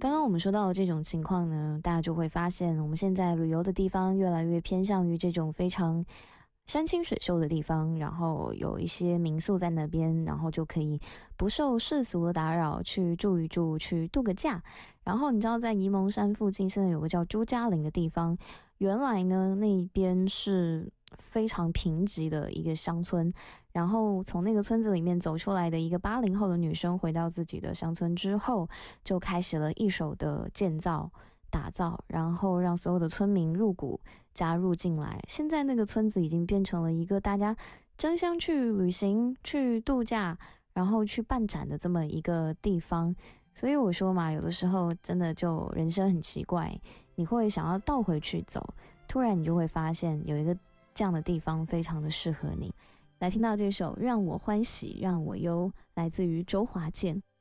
刚刚我们说到的这种情况呢，大家就会发现，我们现在旅游的地方越来越偏向于这种非常山清水秀的地方，然后有一些民宿在那边，然后就可以不受世俗的打扰去住一住，去度个假。然后你知道，在沂蒙山附近现在有个叫朱家岭的地方，原来呢那边是非常贫瘠的一个乡村，然后从那个村子里面走出来的一个80后的女生，回到自己的乡村之后，就开始了一手的建造。打造，然后让所有的村民入股加入进来。现在那个村子已经变成了一个大家争相去旅行、去度假，然后去办展的这么一个地方。所以我说嘛，有的时候真的就人生很奇怪，你会想要倒回去走，突然你就会发现有一个这样的地方非常的适合你。来听到这首《让我欢喜让我忧》，来自于周华健。